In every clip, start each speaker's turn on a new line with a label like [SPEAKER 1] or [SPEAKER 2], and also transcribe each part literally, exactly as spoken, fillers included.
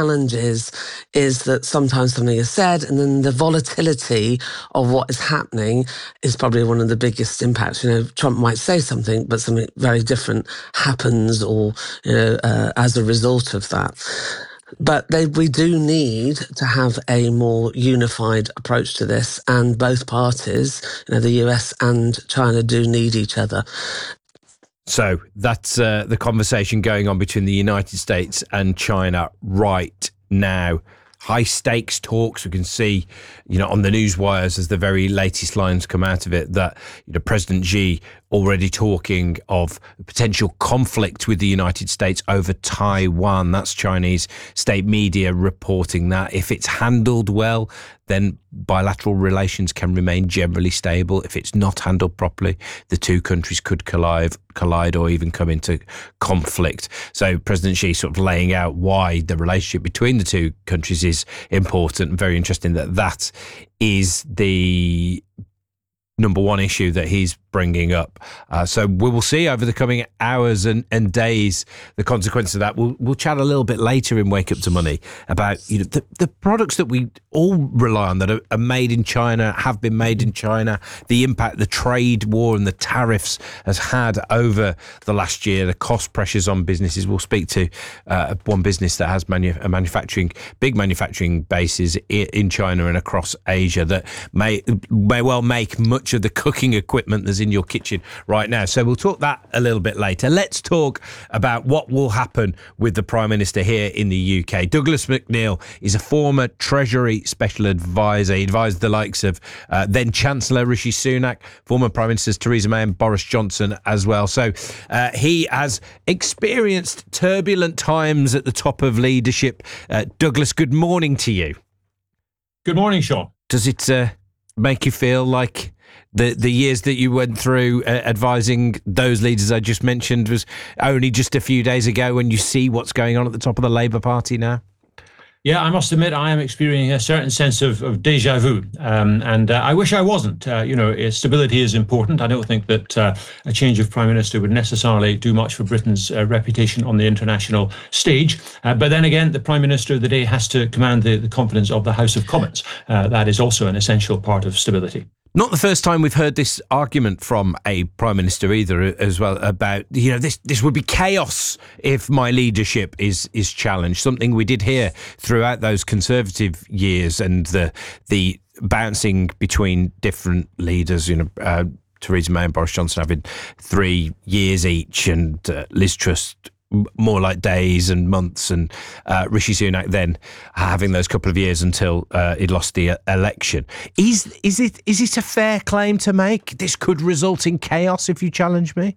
[SPEAKER 1] challenge is, is that sometimes something is said and then the volatility of what is happening is probably one of the biggest impacts. You know, Trump might say something, but something very different happens or, you know, uh, as a result of that. But they, we do need to have a more unified approach to this, and both parties, you know, the U S and China, do need each other.
[SPEAKER 2] So that's uh, the conversation going on between the United States and China right now. High stakes talks. We can see, you know, on the news wires as the very latest lines come out of it that, you know, President Xi already talking of potential conflict with the United States over Taiwan. That's Chinese state media reporting that. If it's handled well, then bilateral relations can remain generally stable. If it's not handled properly, the two countries could collide, collide or even come into conflict. So President Xi sort of laying out why the relationship between the two countries is important, and very interesting that that is the number one issue that he's bringing up. Uh, so we will see over the coming hours and, and days the consequence of that. We'll we'll chat a little bit later in Wake Up to Money about, you know, the, the products that we all rely on that are, are made in China, have been made in China, the impact the trade war and the tariffs has had over the last year, the cost pressures on businesses. We'll speak to uh, one business that has manu- a manufacturing, big manufacturing bases in, in China and across Asia that may may well make much of the cooking equipment that's in your kitchen right now. So we'll talk that a little bit later. Let's talk about what will happen with the Prime Minister here in the U K. Douglas McNeill is a former Treasury Special Advisor. He advised the likes of uh, then Chancellor Rishi Sunak, former Prime Ministers Theresa May and Boris Johnson as well. So uh, he has experienced turbulent times at the top of leadership. Uh, Douglas, good morning to you.
[SPEAKER 3] Good morning, Sean.
[SPEAKER 2] Does it uh, make you feel like The the years that you went through uh, advising those leaders I just mentioned was only just a few days ago, when you see what's going on at the top of the Labour Party now?
[SPEAKER 3] Yeah, I must admit I am experiencing a certain sense of, of déjà vu, um, and uh, I wish I wasn't. Uh, you know, stability is important. I don't think that uh, a change of Prime Minister would necessarily do much for Britain's uh, reputation on the international stage. Uh, but then again, the Prime Minister of the day has to command the, the confidence of the House of Commons. Uh, that is also an essential part of stability.
[SPEAKER 2] Not the first time we've heard this argument from a Prime Minister either as well about, you know, this this would be chaos if my leadership is is challenged. Something we did hear throughout those Conservative years and the the bouncing between different leaders, you know, uh, Theresa May and Boris Johnson having three years each, and uh, Liz Truss more like days and months, and uh, Rishi Sunak then having those couple of years until uh, he'd lost the uh, election. Is is it is it a fair claim to make? This could result in chaos if you challenge me?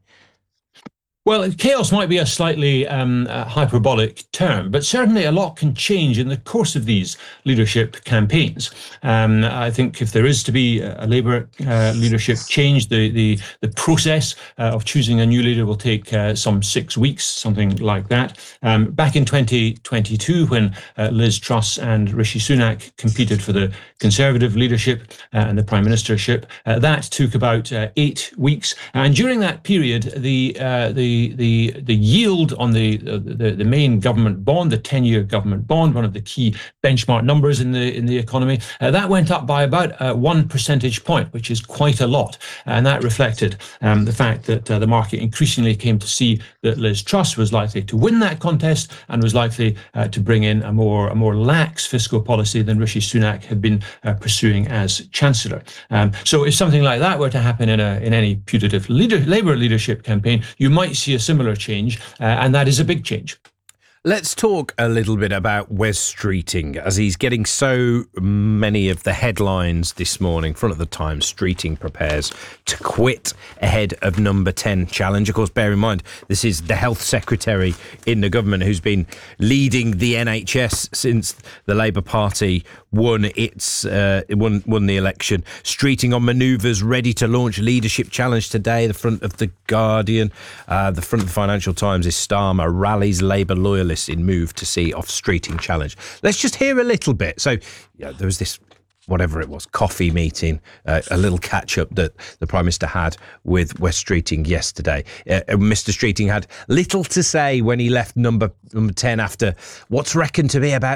[SPEAKER 3] Well, chaos might be a slightly um, uh, hyperbolic term, but certainly a lot can change in the course of these leadership campaigns. Um, I think if there is to be a Labour uh, leadership change, the the, the process uh, of choosing a new leader will take uh, some six weeks, something like that. Um, back in twenty twenty-two, when uh, Liz Truss and Rishi Sunak competed for the Conservative leadership uh, and the Prime Ministership, uh, that took about uh, eight weeks. And during that period, the uh, the The, the the yield on the, the the main government bond, the ten-year government bond, one of the key benchmark numbers in the in the economy, uh, that went up by about uh, one percentage point, which is quite a lot, and that reflected um, the fact that uh, the market increasingly came to see that Liz Truss was likely to win that contest and was likely uh, to bring in a more a more lax fiscal policy than Rishi Sunak had been uh, pursuing as Chancellor. Um, so if something like that were to happen in a in any putative leader, Labour leadership campaign, you might see a similar change, uh, and that is a big change.
[SPEAKER 2] Let's talk a little bit about Wes Streeting, as he's getting so many of the headlines this morning. Front of the Times, Streeting prepares to quit ahead of number ten challenge. Of course, bear in mind, this is the health secretary in the government who's been leading the N H S since the Labour Party won its uh, won, won the election. Streeting on manoeuvres ready to launch leadership challenge today. The front of The Guardian, uh, the front of the Financial Times is Starmer rallies Labour loyalists in move to see off Streeting challenge. Let's just hear a little bit. So, yeah, there was this, whatever it was, coffee meeting, uh, a little catch-up that the Prime Minister had with Wes Streeting yesterday. Uh, Mister Streeting had little to say when he left number, number ten after what's reckoned to be about